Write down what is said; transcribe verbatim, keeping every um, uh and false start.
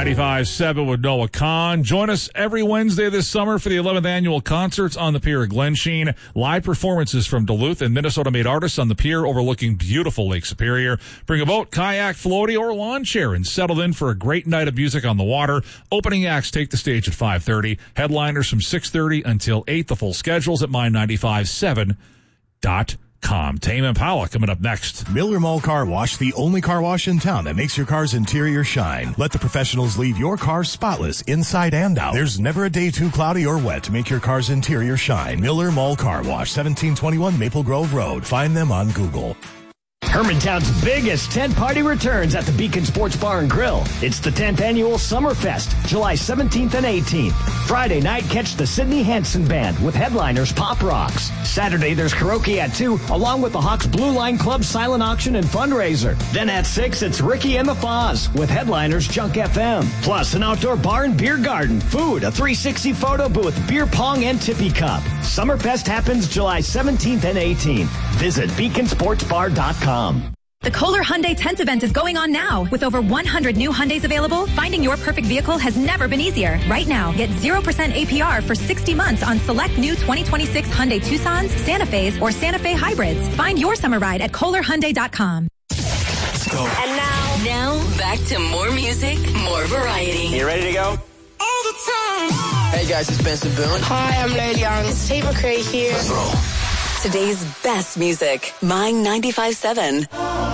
ninety-five point seven with Noah Kahn. Join us every Wednesday this summer for the eleventh annual Concerts on the Pier at Glensheen. Live performances from Duluth and Minnesota-made artists on the pier overlooking beautiful Lake Superior. Bring a boat, kayak, floaty, or lawn chair and settle in for a great night of music on the water. Opening acts take the stage at five thirty. Headliners from six thirty until eight. The full schedule's at my ninety-five seven dot com. Tame Impala coming up next. Miller Mall Car Wash, the only car wash in town that makes your car's interior shine. Let the professionals leave your car spotless inside and out. There's never a day too cloudy or wet to make your car's interior shine. Miller Mall Car Wash, seventeen twenty-one Maple Grove Road. Find them on Google. Hermantown's biggest tent party returns at the Beacon Sports Bar and Grill. It's the tenth annual Summerfest, July seventeenth and eighteenth. Friday night, catch the Sidney Hansen Band with headliners Pop Rocks. Saturday, there's karaoke at two, along with the Hawks Blue Line Club silent auction and fundraiser. Then at six, it's Ricky and the Foz with headliners Junk F M. Plus, an outdoor bar and beer garden, food, a three sixty photo booth, beer pong, and tippy cup. Summerfest happens July seventeenth and eighteenth. Visit beacon sports bar dot com. The Kohler Hyundai Tent Event is going on now. With over one hundred new Hyundais available, finding your perfect vehicle has never been easier. Right now, get zero percent A P R for sixty months on select new twenty twenty-six Hyundai Tucsons, Santa Fe's, or Santa Fe hybrids. Find your summer ride at kohler hyundai dot com. Let's go. And now, now back to more music, more variety. You ready to go? All the time. Hey guys, it's Benson Boone. Hi, I'm Lil Young. It's Tate McRae here. Let's roll. Today's best music, My ninety-five point seven.